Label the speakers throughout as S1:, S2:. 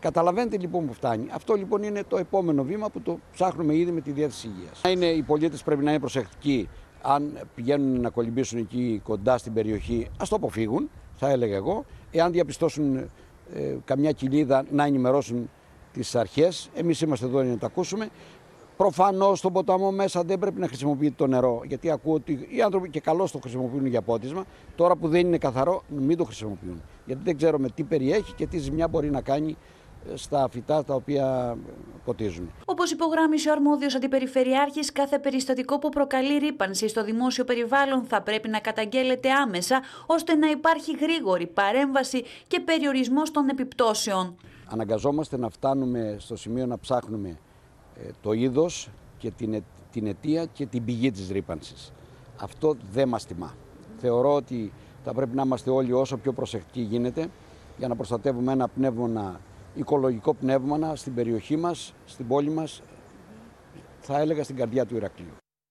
S1: Καταλαβαίνετε λοιπόν που φτάνει. Αυτό λοιπόν είναι το επόμενο βήμα που το ψάχνουμε ήδη με τη Διεύθυνση Υγείας. Οι πολίτες πρέπει να είναι προσεκτικοί. Αν πηγαίνουν να κολυμπήσουν εκεί κοντά στην περιοχή, ας το αποφύγουν, θα έλεγα εγώ. Εάν διαπιστώσουν καμιά κοιλίδα, να ενημερώσουν τις αρχές. Εμείς είμαστε εδώ για να τα ακούσουμε. Προφανώς στον ποταμό μέσα δεν πρέπει να χρησιμοποιείται το νερό, γιατί ακούω ότι οι άνθρωποι και καλώς το χρησιμοποιούν για πότισμα. Τώρα που δεν είναι καθαρό, μην το χρησιμοποιούν. Γιατί δεν ξέρουμε τι περιέχει και τι ζημιά μπορεί να κάνει στα φυτά τα οποία ποτίζουν.
S2: Όπως υπογράμμισε ο αρμόδιος αντιπεριφερειάρχης, κάθε περιστατικό που προκαλεί ρύπανση στο δημόσιο περιβάλλον θα πρέπει να καταγγέλλεται άμεσα, ώστε να υπάρχει γρήγορη παρέμβαση και περιορισμός των επιπτώσεων.
S1: Αναγκαζόμαστε να φτάνουμε στο σημείο να ψάχνουμε το είδος και την αιτία και την πηγή της ρύπανσης. Αυτό δεν μας τιμά. Θεωρώ ότι θα πρέπει να είμαστε όλοι όσο πιο προσεκτικοί γίνεται για να προστατεύουμε ένα πνεύμα, οικολογικό πνεύμα στην περιοχή μας, στην πόλη μας, θα έλεγα στην καρδιά του Ηρακλείου.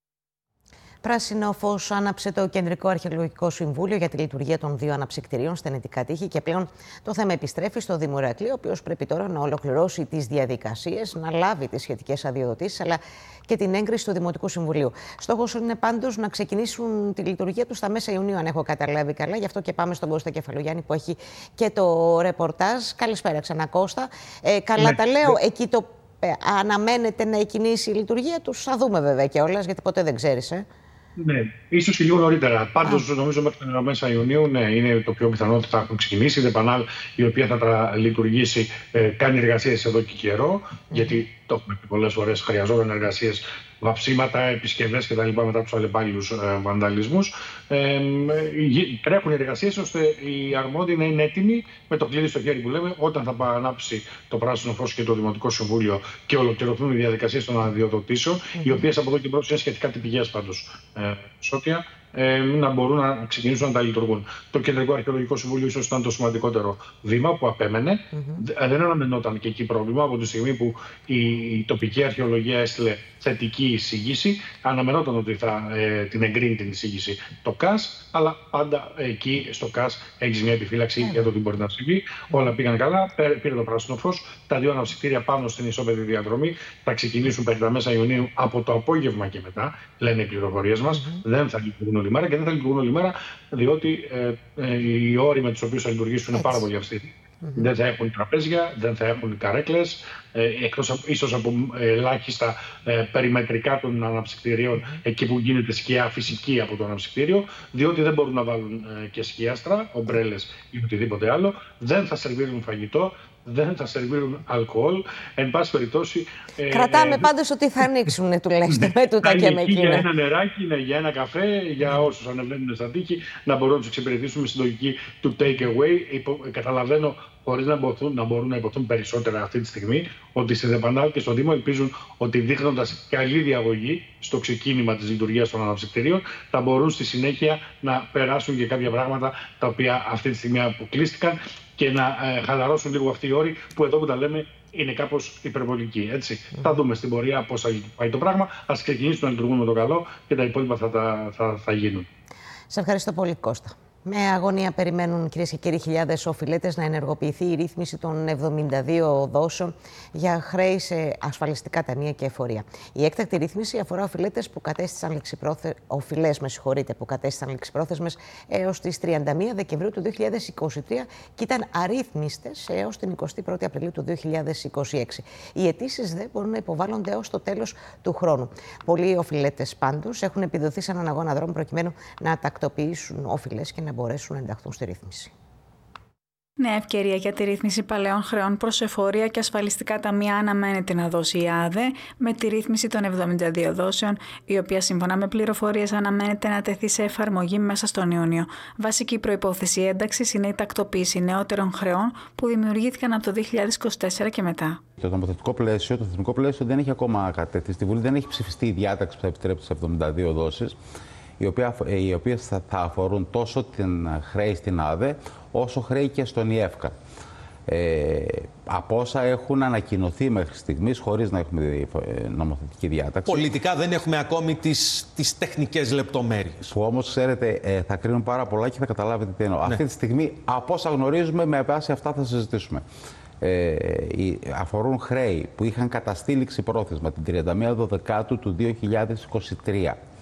S3: Πράσινο φως άναψε το Κεντρικό Αρχαιολογικό Συμβούλιο για τη λειτουργία των 2 αναψυκτηρίων στην Αιτικά Τύχη και πλέον το θέμα επιστρέφει στο Δήμο Ηρακλείου, ο οποίος πρέπει τώρα να ολοκληρώσει τις διαδικασίες, να λάβει τις σχετικές αδειοδοτήσεις αλλά και την έγκριση του Δημοτικού Συμβουλίου. Στόχος είναι πάντως να ξεκινήσουν τη λειτουργία του στα μέσα Ιουνίου, αν έχω καταλάβει καλά. Γι' αυτό και πάμε στον Κώστα Κεφαλογιάννη που έχει και το ρεπορτάζ. Καλησπέρα ξανά, Κώστα. Καλά τα λέω, εκεί το αναμένεται να εκκινήσει η λειτουργία τους. Θα δούμε βέβαια κιόλας, γιατί ποτέ δεν ξέρεις.
S4: Ναι, ίσως και λίγο νωρίτερα. Πάντως, νομίζω μέχρι τα μέσα Ιουνίου, ναι, είναι το πιο πιθανό ότι θα έχουν ξεκινήσει. Η ΔΕΠΑΝΑΛ, η οποία θα τα λειτουργήσει, κάνει εργασίες εδώ και καιρό, γιατί το έχουμε πει πολλές φορές, χρειαζόταν εργασίες, βαψίματα, επισκευές κτλ. Μετά τους αλλεπάλληλους βανδαλισμούς. Τρέχουν οι εργασίες ώστε οι αρμόδιοι να είναι έτοιμοι με το κλειδί στο χέρι που λέμε, όταν θα ανάψει το πράσινο φως και το Δημοτικό Συμβούλιο και ολοκληρωθούν οι διαδικασίες των αδειοδοτήσεων, οι οποίες από εδώ και μπρος είναι σχετικά τυπικές πάντως, Σώτια, να μπορούν να ξεκινήσουν να τα λειτουργούν. Το Κεντρικό Αρχαιολογικό Συμβούλιο ίσως ήταν το σημαντικότερο βήμα που απέμενε. Δεν αναμενόταν και εκεί πρόβλημα από τη στιγμή που η τοπική αρχαιολογία έστειλε θετική εισήγηση. Αναμενόταν ότι θα την εγκρίνει την εισήγηση το ΚΑΣ, αλλά πάντα εκεί στο ΚΑΣ έχει μια επιφύλαξη για το τι μπορεί να συμβεί. Όλα πήγαν καλά, πήρε το πράσινο φως. Τα 2 αναψυκτήρια πάνω στην ισόπεδη διαδρομή θα ξεκινήσουν περί τα μέσα Ιουνίου από το απόγευμα και μετά, λένε οι πληροφορίες μας. Δεν θα λειτουργούν όλη μέρα και δεν θα λειτουργούν όλη μέρα, διότι οι όροι με τους οποίους θα λειτουργήσουν είναι πάρα πολύ αυστηροί. Δεν θα έχουν τραπέζια, δεν θα έχουν καρέκλες, εκτός ίσως από ελάχιστα περιμετρικά των αναψυκτηρίων, εκεί που γίνεται σκιά φυσική από το αναψυκτήριο, διότι δεν μπορούν να βάλουν και σκιάστρα, ομπρέλες ή οτιδήποτε άλλο, δεν θα σερβίρουν φαγητό, δεν θα σερβίρουν αλκοόλ. Εν πάση περιπτώσει.
S3: Κρατάμε πάντως ότι θα ανοίξουν τουλάχιστον με τούτα και με εκείνα.
S4: Για ένα νεράκι, για ένα καφέ, για όσους ανεβαίνουν στα τείχη, να μπορούν να τους εξυπηρετήσουμε στην λογική του take away. Καταλαβαίνω, χωρίς να μπορούν να υποθούν περισσότερα αυτή τη στιγμή, ότι στη ΔΕΠΑΝΑΛ και στο Δήμο ελπίζουν ότι δείχνοντας καλή διαγωγή στο ξεκίνημα της λειτουργίας των αναψυκτηρίων, θα μπορούν στη συνέχεια να περάσουν και κάποια πράγματα τα οποία αυτή τη στιγμή αποκλείστηκαν και να χαλαρώσουν λίγο αυτοί οι όροι που εδώ που τα λέμε είναι κάπως υπερβολικοί. Έτσι. Θα δούμε στην πορεία πώς θα πάει το πράγμα. Ας ξεκινήσουν να λειτουργούν με το καλό και τα υπόλοιπα θα γίνουν.
S3: Σε ευχαριστώ πολύ, Κώστα. Με αγωνία περιμένουν, κυρίες και κύριοι, χιλιάδες οφειλέτες να ενεργοποιηθεί η ρύθμιση των 72 δόσεων για χρέη σε ασφαλιστικά ταμεία και εφορία. Η έκτακτη ρύθμιση αφορά οφειλέτες που κατέστησαν ληξιπρόθεσμες έως τις 31 Δεκεμβρίου του 2023 και ήταν αρρύθμιστες έως την 21η Απριλίου του 2026. Οι αιτήσεις δεν μπορούν να υποβάλλονται έως το τέλος του χρόνου. Πολλοί οφειλέτες πάντως έχουν επιδοθεί σε έναν αγώνα δρόμου προκειμένου να τακτοποιήσουν οφειλές και να μπορέσουν να ενταχθούν στη ρύθμιση.
S5: Νέα ευκαιρία για τη ρύθμιση παλαιών χρεών προς εφορία και ασφαλιστικά ταμεία αναμένεται να δώσει η ΑΔΕ με τη ρύθμιση των 72 δόσεων, η οποία σύμφωνα με πληροφορίες αναμένεται να τεθεί σε εφαρμογή μέσα στον Ιούνιο. Βασική προϋπόθεση ένταξης είναι η τακτοποίηση νεότερων χρεών που δημιουργήθηκαν από το 2024 και μετά.
S6: Το νομοθετικό πλαίσιο, το θεσμικό πλαίσιο δεν έχει ακόμα κατέθει στη Βουλή, δεν έχει ψηφιστεί η διάταξη που θα επιτρέπει τις 72 δόσεις. Οι οποίες θα αφορούν τόσο την χρέη στην ΑΔΕ, όσο χρέη και στον ΙΕΦΚΑ. Από όσα έχουν ανακοινωθεί μέχρι στιγμής, χωρίς να έχουμε νομοθετική διάταξη.
S7: Πολιτικά δεν έχουμε ακόμη τις τεχνικές λεπτομέρειες.
S6: Που όμως, ξέρετε, θα κρίνουν πάρα πολλά και θα καταλάβετε τι εννοώ. Ναι. Αυτή τη στιγμή, από όσα γνωρίζουμε, με βάση αυτά θα συζητήσουμε. αφορούν χρέη που είχαν καταστήληξη πρόθεσμα την 31 Δεκάτου του 2023.